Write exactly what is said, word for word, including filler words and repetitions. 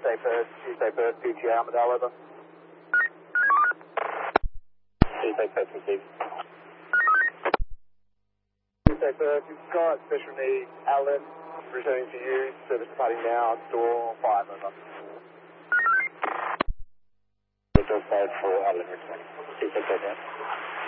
Tuesday Perth, Tuesday Perth, P T A Armadale, over. Tuesday Perth, received. Tuesday Perth, you've got special needs, Alan, returning to you, service departing now, door five, over. Door five for Alan, returning. Tuesday Perth, yeah.